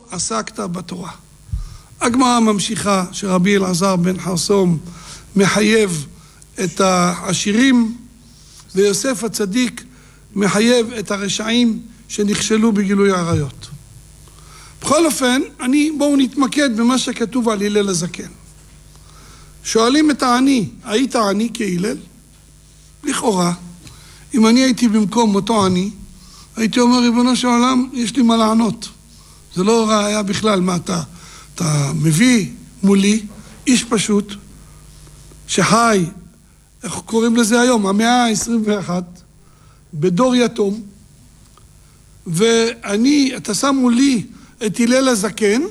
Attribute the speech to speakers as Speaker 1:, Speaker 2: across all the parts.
Speaker 1: עסקת בתורה. הגמרא ממשיכה שרבי אלעזר בן חרסום מחייב את העשירים, ויוסף הצדיק מחייב את הרשעים שנכשלו בגילוי עריות. בכל אופן, בואו נתמקד במה שכתוב על הלל הזקן. שואלים את העני, היית עני כהלל? לכאורה, אם אני הייתי במקום אותו עני, הייתי אומר, ריבונו של עולם, יש לי מה לענות. זה לא ראיה בכלל מה אתה מביא מולי, איש פשוט, שחי, איך קוראים לזה היום, המאה ה-21, בדור יתום, אתה שם מולי את הלל הזקן,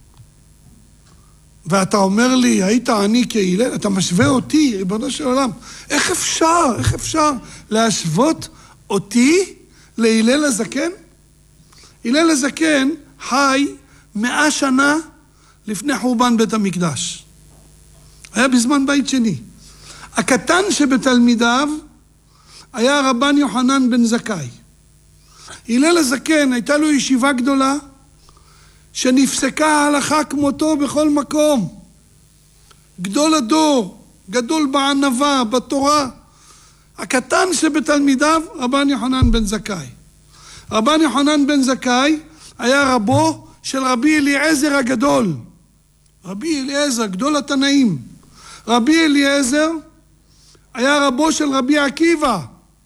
Speaker 1: ואתה אומר לי, היית עני כהלל, אתה משווה אותי, ריבונו של עולם. איך אפשר להשוות אותי להלל הזקן? הלל הזקן חי 100 שנה לפני חורבן בית המקדש. היה בזמן בית שני. הקטן שבתלמידיו היה רבן יוחנן בן זכאי. הלל הזקן הייתה לו ישיבה גדולה, שנפסקה ההלכה כמותו בכל מקום. גדול הדור, גדול בענווה, בתורה. הקטן שבתלמידיו, רבן יוחנן בן זכאי. רבן יוחנן בן זכאי היה רבו של רבי אליעזר הגדול. רבי אליעזר, גדול התנאים. רבי אליעזר היה רבו של רבי עקיבא.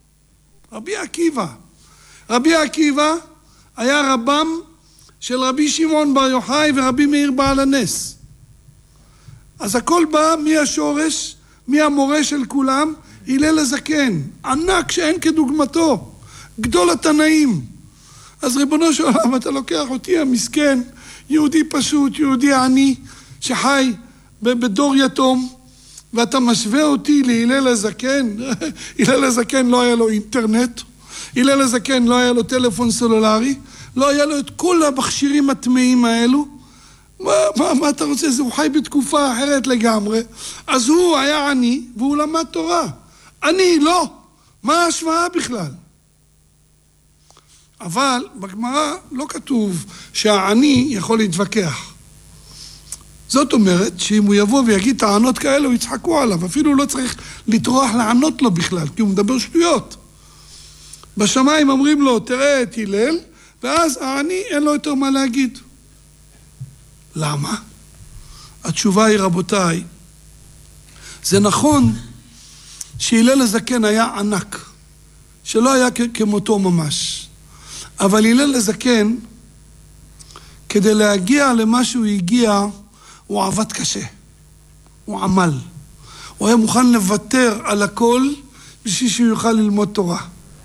Speaker 1: רבי עקיבא היה רבם של רבי שמעון בר יוחאי ורבי מאיר בעל הנס. אז הכל בא מהשורש, מהמורה של כולם, הלל הזקן, ענק שאין כדוגמתו, גדול התנאים. אז ריבונו של עולם, אתה לוקח אותי המסכן, יהודי פשוט, יהודי עני, שחי בדור יתום, ואתה משווה אותי להלל הזקן. הלל הזקן לא היה לו אינטרנט, הלל הזקן לא היה לו טלפון סלולרי, לא היה לו את כל המכשירים הטמאים האלו. מה אתה רוצה? הוא חי בתקופה אחרת לגמרי. אז הוא היה עני והוא למד תורה. אני לא. מה ההשוואה בכלל? אבל בגמרא לא כתוב שהעני יכול להתווכח. זאת אומרת שאם הוא יבוא ויגיד טענות כאלו, יצחקו עליו. אפילו לא צריך לטרוח לענות לו בכלל, כי הוא מדבר שטויות. בשמיים אומרים לו, תראה את הלל, ואז העני אין לו יותר מה להגיד. למה? התשובה היא, רבותיי, זה נכון שהלל הזקן היה ענק, שלא היה כמותו ממש. אבל הלל הזקן, כדי להגיע למה שהוא הגיע, הוא עבד קשה. הוא עמל. הוא היה מוכן לוותר על הכל בשביל שהוא יוכל ללמוד תורה.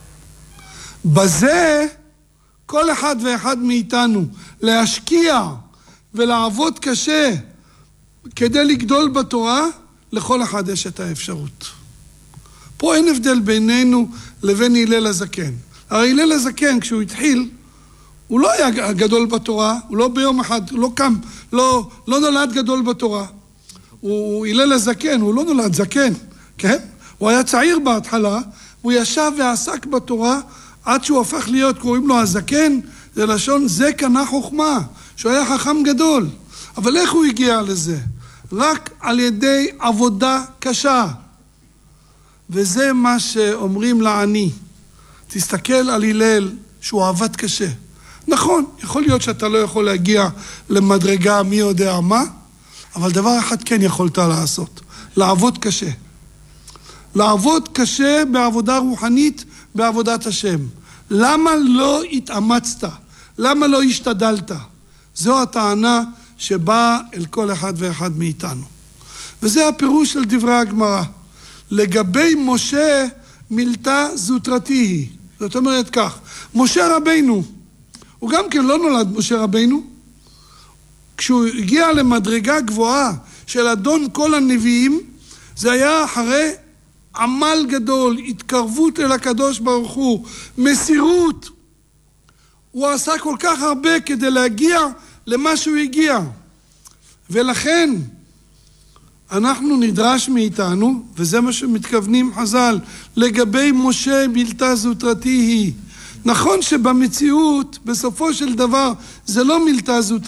Speaker 1: בזה כל אחד ואחד מאיתנו להשקיע ולעבוד קשה כדי לגדול בתורה, לכל אחד יש את האפשרות. פה אין הבדל בינינו לבין הלל הזקן. הרי הלל הזקן כשהוא התחיל, הוא לא היה גדול בתורה, הוא לא ביום אחד, לא קם, לא נולד גדול בתורה. הוא הלל הזקן, הוא לא נולד זקן, כן? הוא היה צעיר בהתחלה, הוא ישב ועסק בתורה, עד שהוא הפך להיות, קוראים לו הזקן, זה לשון זה קנה חוכמה, שהוא היה חכם גדול. אבל איך הוא הגיע לזה? רק על ידי עבודה קשה. וזה מה שאומרים לעני. תסתכל על הלל שהוא עבד קשה. נכון, יכול להיות שאתה לא יכול להגיע למדרגה מי יודע מה, אבל דבר אחד כן יכולת לעשות, לעבוד קשה. לעבוד קשה בעבודה רוחנית, בעבודת השם. למה לא התאמצת? למה לא השתדלת? זו הטענה שבאה אל כל אחד ואחד מאיתנו. וזה הפירוש של דברי הגמרא. לגבי משה מילתא זוטרתי היא. זאת אומרת כך, משה רבינו, הוא גם כן לא נולד משה רבינו. כשהוא הגיע למדרגה גבוהה של אדון כל הנביאים, זה היה אחרי עמל גדול, התקרבות אל הקדוש ברוך הוא, מסירות. הוא עשה כל כך הרבה כדי להגיע למה שהוא הגיע. ולכן אנחנו נדרש מאיתנו, וזה מה שמתכוונים חז"ל, לגבי משה מילתא זוטרתי היא. נכון שבמציאות, בסופו של דבר, זה לא מילתא זוטרתי.